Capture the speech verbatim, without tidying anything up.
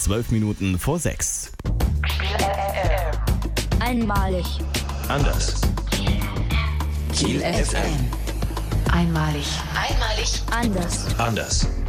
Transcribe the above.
Zwölf Minuten vor sechs. Einmalig. Anders. Kiel F M. Einmalig. Einmalig. Anders. Anders.